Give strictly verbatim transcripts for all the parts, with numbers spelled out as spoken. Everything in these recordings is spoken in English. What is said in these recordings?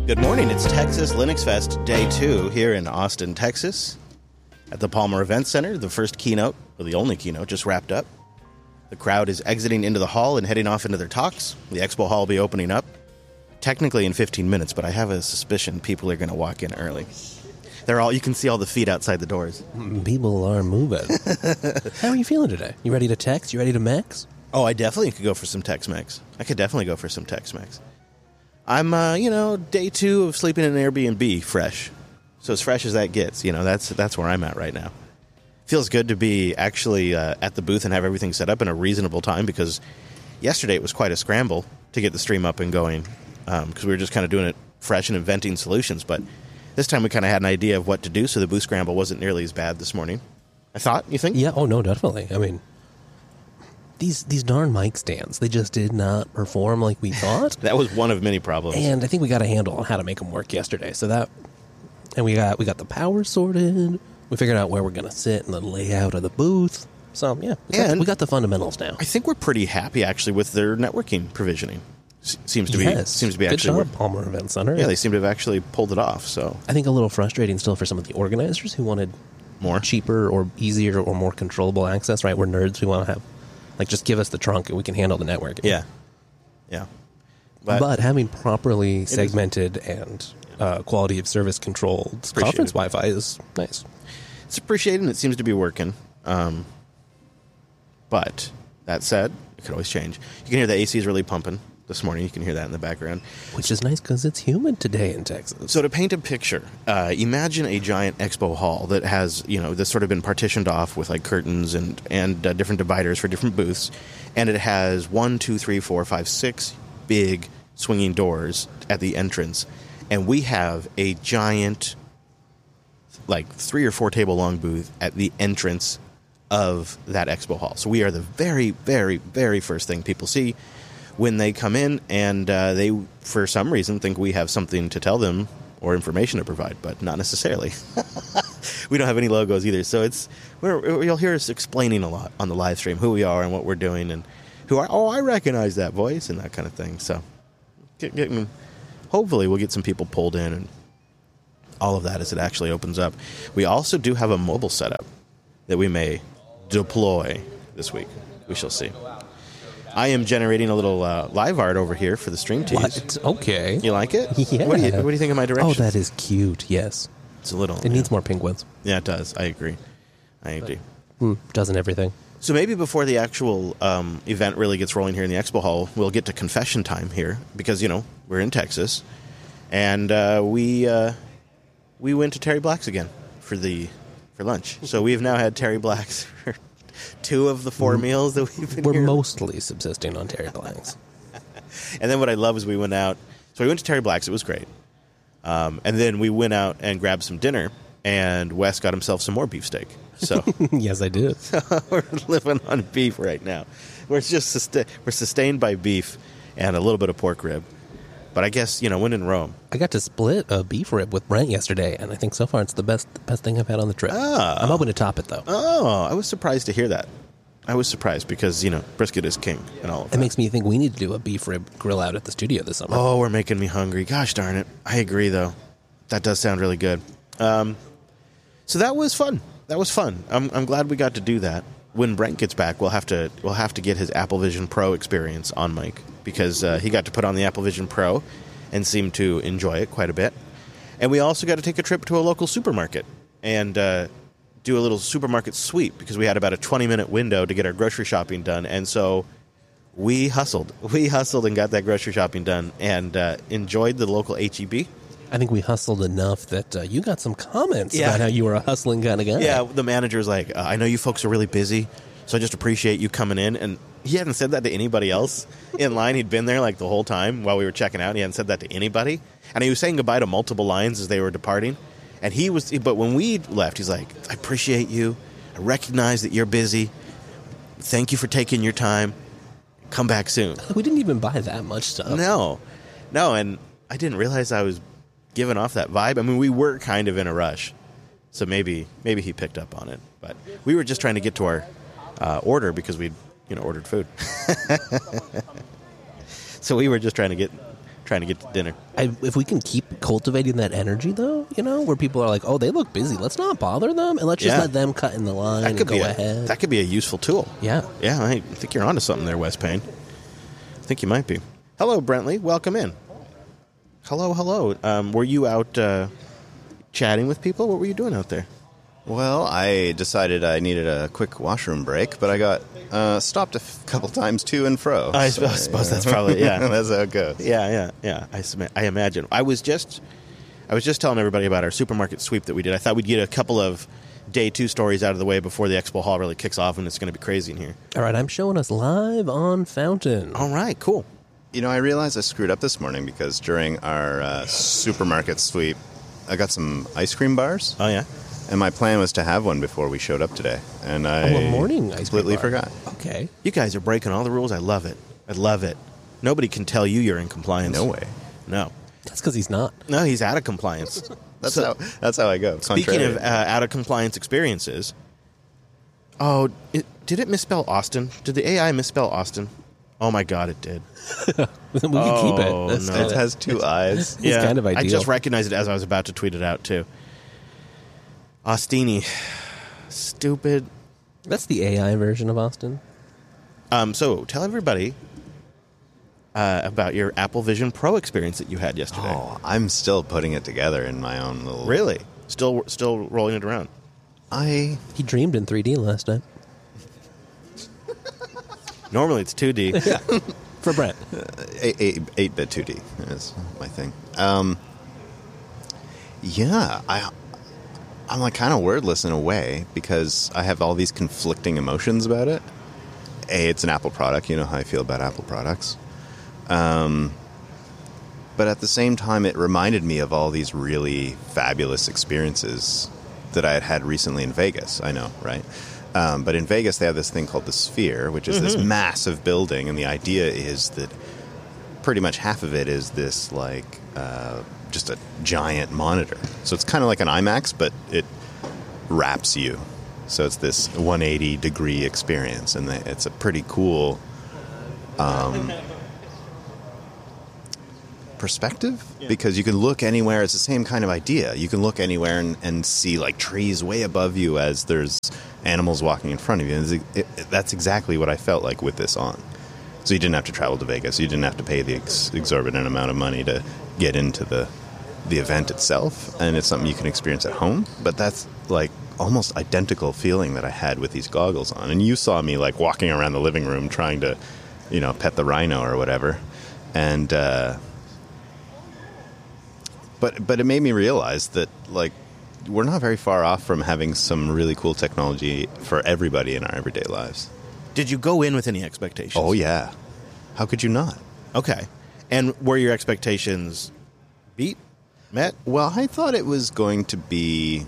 Good morning. It's Texas Linux Fest Day two here in Austin, Texas. At the Palmer Event Center, the first keynote, or the only keynote, just wrapped up. The crowd is exiting into the hall and heading off into their talks. The expo hall will be opening up, technically in fifteen minutes, but I have a suspicion people are going to walk in early. They're all, you can see all the feet outside the doors. People are moving. How are you feeling today? You ready to text? You ready to max? Oh, I definitely could go for some Tex-Mex. I could definitely go for some Tex-Mex. I'm, uh, you know, day two of sleeping in an Airbnb, fresh. So as fresh as that gets, you know, that's that's where I'm at right now. Feels good to be actually uh, at the booth and have everything set up in a reasonable time, because yesterday it was quite a scramble to get the stream up and going, because um, we were just kind of doing it fresh and inventing solutions. But this time we kind of had an idea of what to do, so the booth scramble wasn't nearly as bad this morning. I thought, you think? Yeah, oh no, definitely. I mean, these these darn mic stands, they just did not perform like we thought. That was one of many problems. And I think we got a handle on how to make them work yesterday. So that, and we got we got the power sorted. We figured out where we're going to sit and the layout of the booth. So yeah, we got, and we got the fundamentals now. I think we're pretty happy actually with their networking provisioning. S- seems to yes. be seems to be Good actually job, Palmer Event Center. Yeah, they seem to have actually pulled it off. So I think a little frustrating still for some of the organizers who wanted more cheaper or easier or more controllable access. Right, we're nerds. We want to have, like, just give us the trunk and we can handle the networking. Yeah, yeah. But, but having properly segmented is, and uh, quality of service controlled conference Wi-Fi is nice. It's appreciated and it seems to be working. Um, but that said, it could always change. You can hear the A C is really pumping this morning. You can hear that in the background. Which is nice because it's humid today in Texas. So to paint a picture, uh, imagine a giant expo hall that has, you know, that's sort of been partitioned off with like curtains and, and uh, different dividers for different booths. And it has one, two, three, four, five, six big swinging doors at the entrance. And we have a giant, like three or four table long booth at the entrance of that expo hall. So we are the very, very, very first thing people see when they come in, and uh, they, for some reason, think we have something to tell them or information to provide, but not necessarily. We don't have any logos either, so it's we're, you'll hear us explaining a lot on the live stream who we are and what we're doing, and who are, oh, I recognize that voice and that kind of thing. So get, getting, hopefully we'll get some people pulled in and all of that as it actually opens up. We also do have a mobile setup that we may deploy this week. We shall see. I am generating a little uh, live art over here for the stream tease. What? Okay. You like it? Yeah. What do you, what do you think of my direction? Oh, that is cute. Yes. It's a little. It yeah. needs more penguins. Yeah, it does. I agree. I agree. Mm, doesn't everything? So maybe before the actual um, event really gets rolling here in the expo hall, we'll get to confession time here, because, you know, we're in Texas, and uh, we uh, we went to Terry Black's again for the for lunch. So we have now had Terry Black's for two of the four meals that we've been We're here. mostly subsisting on Terry Black's. And then what I love is we went out. So we went to Terry Black's. It was great. Um, and then we went out and grabbed some dinner, and Wes got himself some more beefsteak. So Yes, I did. we're living on beef right now. We're just susta- we're sustained by beef and a little bit of pork rib. But I guess, you know, when in Rome. I got to split a beef rib with Brent yesterday, and I think so far it's the best best thing I've had on the trip. Ah. I'm hoping to top it, though. Oh, I was surprised to hear that. I was surprised because, you know, brisket is king and all of that. It makes me think we need to do a beef rib grill out at the studio this summer. Oh, we're making me hungry. Gosh darn it. I agree, though. That does sound really good. Um, so that was fun. That was fun. I'm, I'm glad we got to do that. When Brent gets back, we'll have to we'll have to get his Apple Vision Pro experience on mic, because uh, he got to put on the Apple Vision Pro and seemed to enjoy it quite a bit. And we also got to take a trip to a local supermarket and uh, do a little supermarket sweep, because we had about a twenty-minute window to get our grocery shopping done. And so we hustled. We hustled and got that grocery shopping done and uh, enjoyed the local H E B. I think we hustled enough that uh, you got some comments Yeah. about how you were a hustling kind of guy. Yeah, the manager's like, uh, I know you folks are really busy, so I just appreciate you coming in. And he hadn't said that to anybody else in line. He'd been there like the whole time while we were checking out. He hadn't said that to anybody. And he was saying goodbye to multiple lines as they were departing. And he was, but when we left, he's like, I appreciate you. I recognize that you're busy. Thank you for taking your time. Come back soon. We didn't even buy that much stuff. No, no. And I didn't realize I was giving off that vibe. I mean, we were kind of in a rush. So maybe maybe he picked up on it. But we were just trying to get to our uh, order because we'd, you know, ordered food. So we were just trying to get trying to get to dinner. I, if we can keep cultivating that energy, though, you know, where people are like, "Oh, they look busy. Let's not bother them, and let's just Yeah. let them cut in the line That and could go be a, ahead." that could be a useful tool. yeah. Yeah, I think you're onto something there, Wes Payne. I think you might be. Hello, Brentley. Welcome in. Hello, hello. Um, were you out uh, chatting with people? What were you doing out there? Well, I decided I needed a quick washroom break, but I got uh, stopped a f- couple times to and fro. I so, suppose, suppose yeah. that's probably, yeah. That's how it goes. Yeah, yeah, yeah. I, sm- I imagine. I was just, I was just telling everybody about our supermarket sweep that we did. I thought we'd get a couple of day two stories out of the way before the expo hall really kicks off, and it's going to be crazy in here. All right, I'm showing us live on Fountain. All right, cool. You know, I realized I screwed up this morning because during our uh, supermarket sweep, I got some ice cream bars, Oh yeah. and my plan was to have one before we showed up today, and I Oh, a morning ice cream completely bar. forgot. Okay. You guys are breaking all the rules. I love it. I love it. Nobody can tell you you're in compliance. No way. No. That's because he's not. No, he's out of compliance. That's So- how that's how I go. Speaking Contrarian. of uh, out of compliance experiences, oh, it, did it misspell Austin? Did the A I misspell Austin? Oh my God, it did. we can keep Oh, it. That's no. it kinda- has two eyes. It's kind of I ideal. just recognized it as I was about to tweet it out too. Austini, stupid. That's the A I version of Austin. Um, so tell everybody uh, about your Apple Vision Pro experience that you had yesterday. Oh, I'm still putting it together in my own little. Really? Still, still rolling it around. I He dreamed in three D last night. Normally it's two D. For Brent. eight, eight, eight bit two D is my thing. Um, yeah, I I'm like kind of wordless in a way because I have all these conflicting emotions about it. A, it's an Apple product. You know how I feel about Apple products. Um, but at the same time, it reminded me of all these really fabulous experiences that I had had recently in Vegas. I know, right? Um, but in Vegas, they have this thing called the Sphere, which is this massive building, and the idea is that pretty much half of it is this like uh, just a giant monitor. So it's kind of like an IMAX, but it wraps you. So it's this one hundred eighty degree experience, and the, it's a pretty cool um, perspective because you can look anywhere. It's the same kind of idea. You can look anywhere and, and see like trees way above you as there's animals walking in front of you. And it, it, that's exactly what I felt like with this on. So you didn't have to travel to Vegas. You didn't have to pay the ex- exorbitant amount of money to get into the the event itself, and it's something you can experience at home. But that's like almost identical feeling that I had with these goggles on. And you saw me like walking around the living room trying to, you know, pet the rhino or whatever. And uh, but but it made me realize that like we're not very far off from having some really cool technology for everybody in our everyday lives. Did you go in with any expectations? Oh yeah, how could you not? Okay. And were your expectations beat? Met? Well, I thought it was going to be.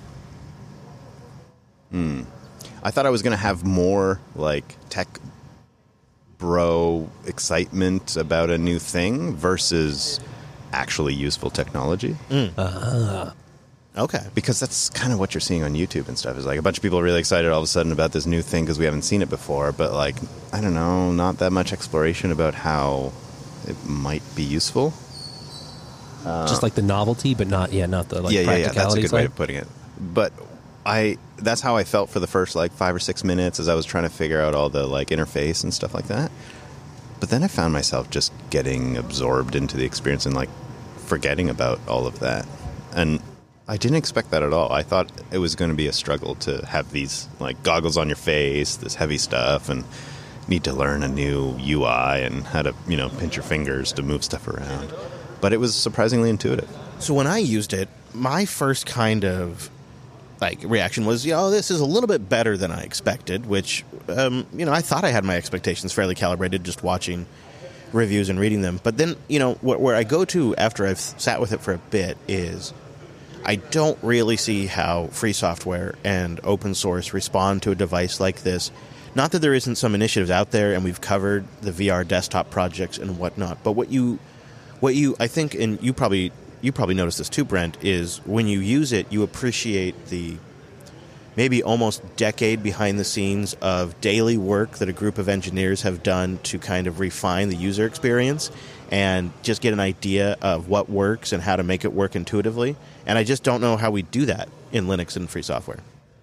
Hmm. I thought I was going to have more like tech bro excitement about a new thing versus actually useful technology. Okay. Because that's kind of what you're seeing on YouTube and stuff. Is like a bunch of people are really excited all of a sudden about this new thing because we haven't seen it before. But like, I don't know, not that much exploration about how it might be useful. Just like the novelty, but not, yeah, not the like yeah, yeah, yeah. practicality That's a good side. way of putting it. But I, that's how I felt for the first like five or six minutes as I was trying to figure out all the like interface and stuff like that. But then I found myself just getting absorbed into the experience and like forgetting about all of that. And I didn't expect that at all. I thought it was going to be a struggle to have these like goggles on your face, this heavy stuff, and need to learn a new U I and how to, you know, pinch your fingers to move stuff around. But it was surprisingly intuitive. So when I used it, my first kind of like reaction was, you know, this is a little bit better than I expected, which, um, you know, I thought I had my expectations fairly calibrated just watching reviews and reading them. But then, you know, wh- where I go to after I've sat with it for a bit is I don't really see how free software and open source respond to a device like this. Not that there isn't some initiatives out there, and we've covered the V R desktop projects and whatnot, but what you... What you, I think, and you probably you probably noticed this too, Brent, is when you use it, you appreciate the maybe almost decade behind the scenes of daily work that a group of engineers have done to kind of refine the user experience and just get an idea of what works and how to make it work intuitively. And I just don't know how we do that in Linux and free software.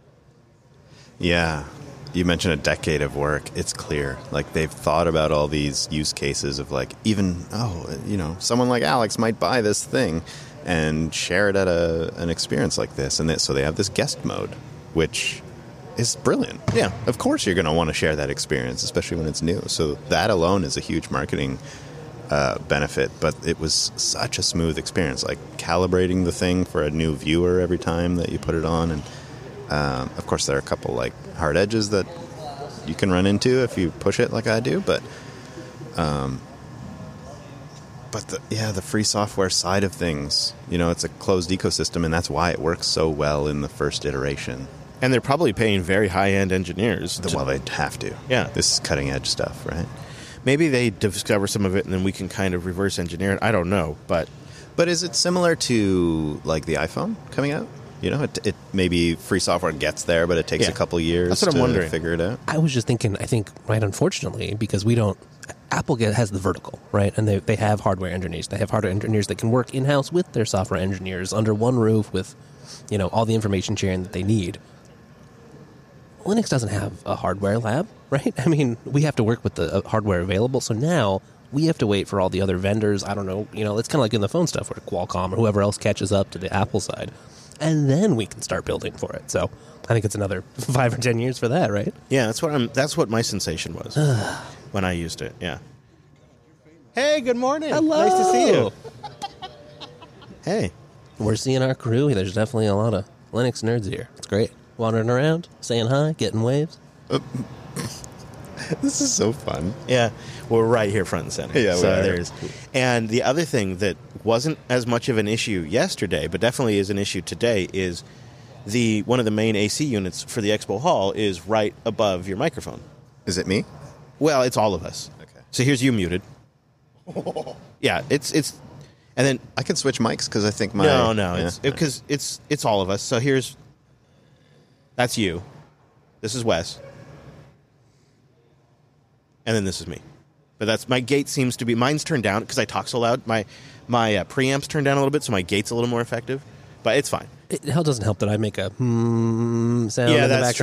Yeah. You mentioned a decade of work. It's clear. Like, they've thought about all these use cases of, like, even, oh, you know, someone like Alex might buy this thing and share it at a, an experience like this. And they, so they have this guest mode, which is brilliant. Yeah. Of course you're going to want to share that experience, especially when it's new. So that alone is a huge marketing uh, benefit. But it was such a smooth experience, like calibrating the thing for a new viewer every time that you put it on. And Um, of course, there are a couple like hard edges that you can run into if you push it like I do, but um, but the, yeah, the free software side of things, you know, it's a closed ecosystem, and that's why it works so well in the first iteration. And they're probably paying very high-end engineers. The, to, well, they'd have to. Yeah. This is cutting-edge stuff, right? Maybe they discover some of it, and then we can kind of reverse engineer it. I don't know, but But is it similar to like the iPhone coming out? You know, it, it maybe free software gets there, but it takes Yeah. a couple years That's what I'm to wondering. figure it out. I was just thinking, I think, right, unfortunately, because we don't, Apple get, has the vertical, right? And they, they have hardware engineers. They have hardware engineers that can work in-house with their software engineers under one roof with, you know, all the information sharing that they need. Linux doesn't have a hardware lab, right? I mean, we have to work with the uh, hardware available. So now we have to wait for all the other vendors. I don't know, you know, it's kind of like in the phone stuff where Qualcomm or whoever else catches up to the Apple side. And then we can start building for it. So I think it's another five or ten years for that, right? yeah, that's what I'm. That's what my sensation was when I used it. Yeah. Hey, good morning. Hello. Nice to see you. Hey. We're seeing our crew. There's definitely a lot of Linux nerds here. It's great. Wandering around, saying hi, getting waves. This is so fun. Yeah, we're right here front and center. Yeah, we so are. there's. And the other thing that wasn't as much of an issue yesterday, but definitely is an issue today, is the one of the main A C units for the Expo Hall is right above your microphone. Is it me? Well, it's all of us. Okay. So here's you muted. Yeah, it's it's, and then I can switch mics because I think my no, no, yeah. it's because it's it's all of us. So here's that's you. This is Wes. And then this is me. But that's my gate seems to be mine's turned down because I talk so loud. My my uh, preamp's turned down a little bit, so my gate's a little more effective. But it's fine. It hell doesn't help that I make a hmm sound Yeah, in the that's background.